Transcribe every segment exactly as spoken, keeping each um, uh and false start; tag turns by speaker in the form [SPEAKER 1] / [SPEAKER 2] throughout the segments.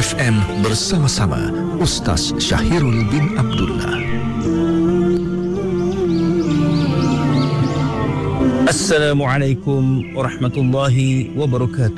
[SPEAKER 1] F M bersama-sama Ustaz Syahirul bin Abdullah.
[SPEAKER 2] Assalamualaikum warahmatullahi wabarakatuh.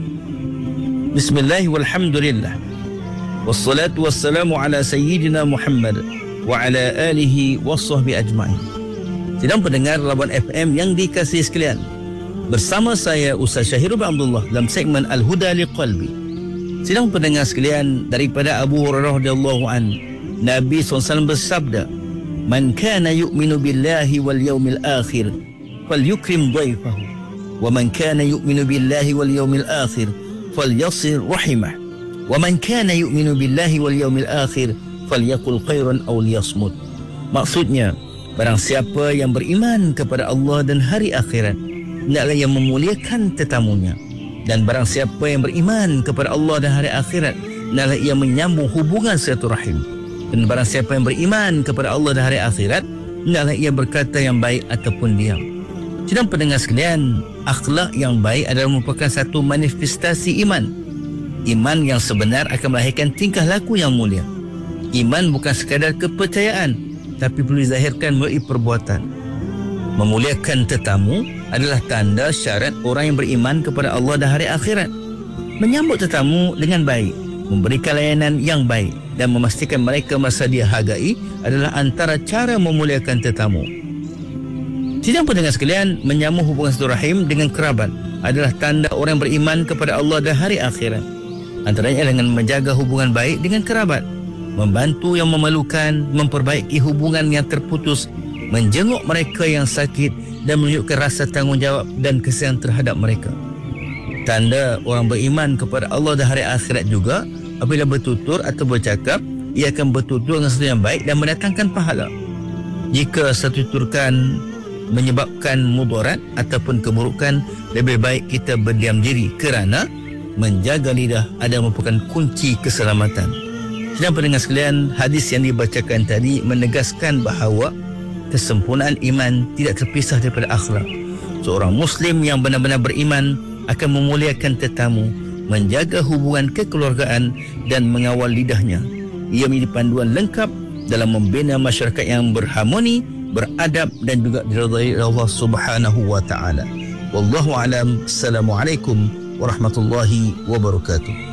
[SPEAKER 2] Bismillah walhamdulillah. Wassalatu wassalamu ala sayyidina Muhammad wa ala alihi wassahbihi ajma'in. Sidang pendengar Labuan F M yang dikasihi sekalian, bersama saya Ustaz Syahirul bin Abdullah dalam segmen Al-Huda Liqalbi. Sidang pendengar sekalian, daripada Abu Hurairah radhiyallahu an, Nabi sallallahu alaihi wasallam bersabda, "Man kana yu'minu billahi wal yawmil akhir falyukrim dhaifahu, wa man kana yu'minu billahi wal yawmil akhir falyasir rahimah, wa man kana yu'minu billahi wal yawmil akhir falyaqul khairan aw liyasmut." Maksudnya, barang siapa yang beriman kepada Allah dan hari akhirat, hendaklah yang memuliakan tetamunya. Dan barang siapa yang beriman kepada Allah dan hari akhirat, hendaklah ia menyambung hubungan silaturahim. Dan barang siapa yang beriman kepada Allah dan hari akhirat, hendaklah ia berkata yang baik ataupun diam. Sidang pendengar sekalian, akhlak yang baik adalah merupakan satu manifestasi iman. Iman yang sebenar akan melahirkan tingkah laku yang mulia. Iman bukan sekadar kepercayaan, tapi perlu dizahirkan melalui perbuatan. Memuliakan tetamu adalah tanda syarat orang yang beriman kepada Allah dan hari akhirat. Menyambut tetamu dengan baik, memberikan layanan yang baik dan memastikan mereka merasa dihargai adalah antara cara memuliakan tetamu. Sidang pendengar sekalian, menyambung hubungan silaturahim dengan kerabat adalah tanda orang yang beriman kepada Allah dan hari akhirat. Antaranya dengan menjaga hubungan baik dengan kerabat, membantu yang memerlukan, memperbaiki hubungan yang terputus, menjenguk mereka yang sakit dan menunjukkan rasa tanggungjawab dan kesian terhadap mereka. Tanda orang beriman kepada Allah dan hari akhirat juga, apabila bertutur atau bercakap, ia akan bertutur dengan sesuatu yang baik dan mendatangkan pahala. Jika satu tuturkan menyebabkan mudarat ataupun keburukan, lebih baik kita berdiam diri, kerana menjaga lidah adalah merupakan kunci keselamatan. Sedang pendengar sekalian, hadis yang dibacakan tadi menegaskan bahawa kesempurnaan iman tidak terpisah daripada akhlak. Seorang Muslim yang benar-benar beriman akan memuliakan tetamu, menjaga hubungan kekeluargaan dan mengawal lidahnya. Ia menjadi panduan lengkap dalam membina masyarakat yang berharmoni, beradab dan juga diridai Allah Subhanahu wa taala. Wallahu alam. Assalamualaikum warahmatullahi wabarakatuh.